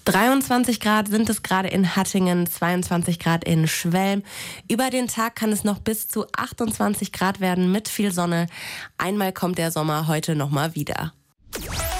23 Grad sind es gerade in Hattingen, 22 Grad in Schwelm. Über den Tag kann es noch bis zu 28 Grad werden mit viel Sonne. Einmal kommt der Sommer heute nochmal wieder.